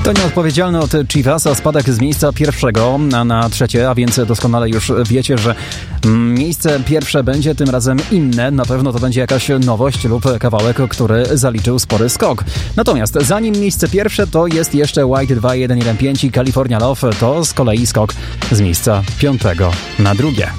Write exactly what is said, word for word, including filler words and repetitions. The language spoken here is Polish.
To nieodpowiedzialny od Chivasa spadek z miejsca pierwszego na, na trzecie, a więc doskonale już wiecie, że miejsce pierwsze będzie tym razem inne. Na pewno to będzie jakaś nowość lub kawałek, który zaliczył spory skok. Natomiast zanim miejsce pierwsze, to jest jeszcze White dwa jeden jeden pięć i California Love, to z kolei skok z miejsca piątego na drugie.